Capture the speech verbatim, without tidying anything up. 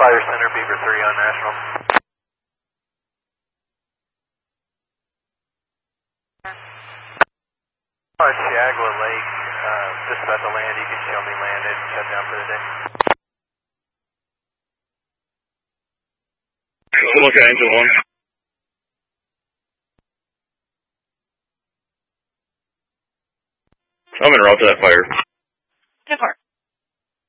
Fire Center, Beaver three on National. Oh, Shagla Lake, uh, just about to land. You can show me landed and shut down for the day. Look at Angel one. I'm en route to that fire. ten four.